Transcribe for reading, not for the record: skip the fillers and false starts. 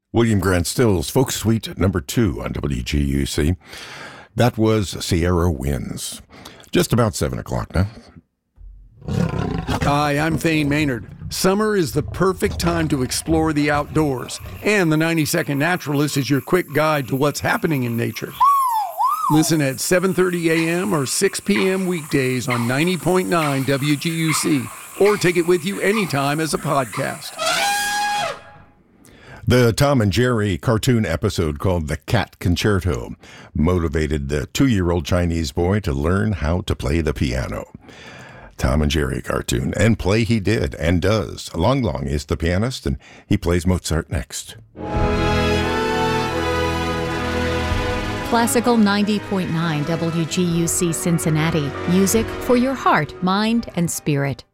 William Grant Stills, Folk Suite number 2 on WGUC. That was Sierra Winds. Just about 7 o'clock now. Hi, I'm Thane Maynard. Summer is the perfect time to explore the outdoors, and the 90-Second Naturalist is your quick guide to what's happening in nature. Listen at 7:30 a.m. or 6 p.m. weekdays on 90.9 WGUC, or take it with you anytime as a podcast. The Tom and Jerry cartoon episode called The Cat Concerto motivated the 2-year-old Chinese boy to learn how to play the piano. Tom and Jerry cartoon, and play he did and does. Long Long is the pianist, and he plays Mozart next. Classical 90.9 WGUC Cincinnati. Music for your heart, mind, and spirit.